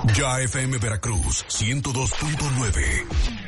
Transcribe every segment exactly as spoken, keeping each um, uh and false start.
Ya F M Veracruz ciento dos punto nueve.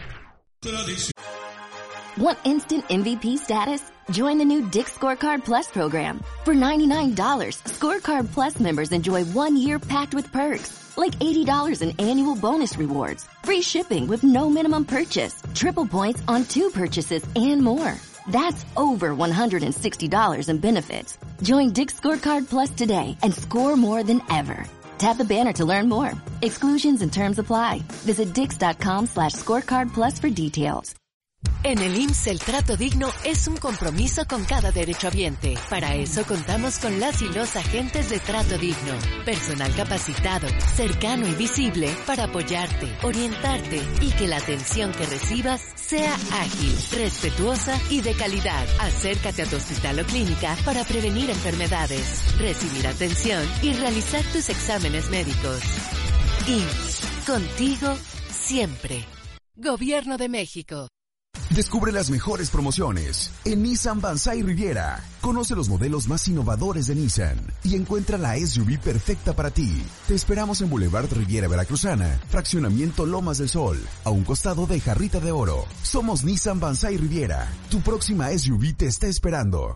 Want instant M V P status? Join the new Dick's Scorecard Plus program. For ninety-nine dollars, Scorecard Plus members enjoy one year packed with perks, like eighty dollars in annual bonus rewards, free shipping with no minimum purchase, triple points on two purchases, and more. That's over one hundred sixty dollars in benefits. Join Dick's Scorecard Plus today and score more than ever. Tap the banner to learn more. Exclusions and terms apply. Visit dix.com slash scorecard plus for details. En el I M S S el trato digno es un compromiso con cada derechohabiente. Para eso contamos con las y los agentes de trato digno. Personal capacitado, cercano y visible para apoyarte, orientarte y que la atención que recibas sea ágil, respetuosa y de calidad. Acércate a tu hospital o clínica para prevenir enfermedades, recibir atención y realizar tus exámenes médicos. I M S S, contigo siempre. Gobierno de México. Descubre las mejores promociones en Nissan Banzai Riviera. Conoce los modelos más innovadores de Nissan y encuentra la S U V perfecta para ti. Te esperamos en Boulevard Riviera Veracruzana, Fraccionamiento Lomas del Sol, a un costado de Jarrita de Oro. Somos Nissan Banzai Riviera. Tu próxima S U V te está esperando.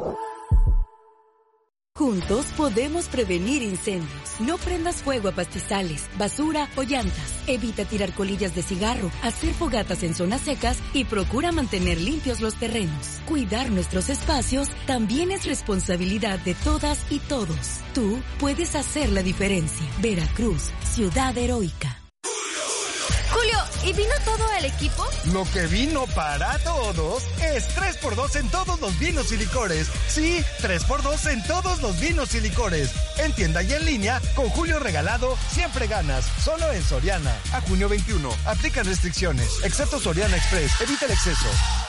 Juntos podemos prevenir incendios. No prendas fuego a pastizales, basura o llantas. Evita tirar colillas de cigarro, hacer fogatas en zonas secas y procura mantener limpios los terrenos. Cuidar nuestros espacios también es responsabilidad de todas y todos. Tú puedes hacer la diferencia. Veracruz, ciudad heroica. Julio, ¿y vino todo el equipo? Lo que vino para todos es tres por dos en todos los vinos y licores. Sí, tres por dos en todos los vinos y licores. En tienda y en línea, con Julio regalado, siempre ganas. Solo en Soriana. A junio veintiuno. Aplican restricciones. Excepto Soriana Express. Evita el exceso.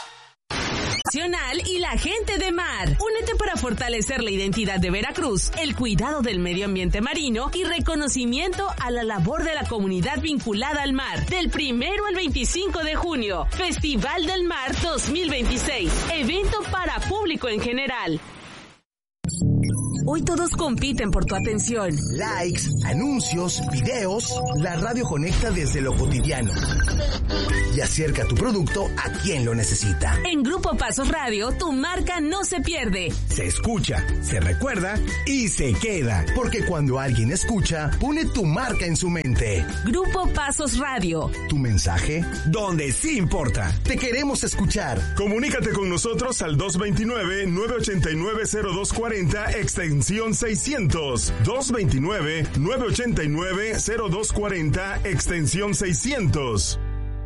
Y la gente de mar. Únete para fortalecer la identidad de Veracruz, el cuidado del medio ambiente marino y reconocimiento a la labor de la comunidad vinculada al mar. Del primero al veinticinco de junio, Festival del Mar dos mil veintiséis. Evento para público en general. Hoy todos compiten por tu atención. Likes, anuncios, videos. La radio conecta desde lo cotidiano y acerca tu producto a quien lo necesita. En Grupo Pasos Radio, tu marca no se pierde. Se escucha, se recuerda y se queda. Porque cuando alguien escucha, pone tu marca en su mente. Grupo Pasos Radio. Tu mensaje, donde sí importa. Te queremos escuchar. Comunícate con nosotros al dos dos nueve, nueve ocho nueve, cero dos cuatro cero, extensión seiscientos. dos dos nueve, nueve ocho nueve, cero dos cuatro cero, extensión seiscientos.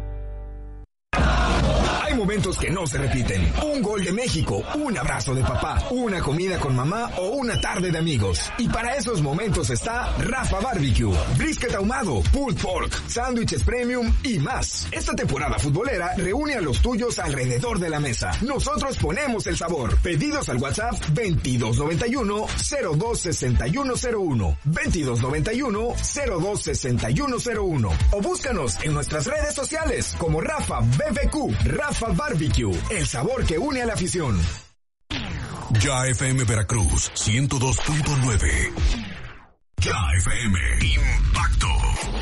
Hay momentos que no se repiten. Un gol de México, un abrazo de papá, una comida con mamá o una tarde de amigos. Y para esos momentos está Rafa Barbecue. Brisket ahumado, pulled pork, sándwiches premium y más. Esta temporada futbolera reúne a los tuyos alrededor de la mesa. Nosotros ponemos el sabor. Pedidos al WhatsApp veintidós noventa y uno, cero dos sesenta y uno cero uno. veintidós noventa y uno, cero dos sesenta y uno cero uno. O búscanos en nuestras redes sociales como Rafa B B Q. Rafa Barbecue, el sabor que une a la afición. Ya F M Veracruz ciento dos punto nueve. Ya F M Impacto.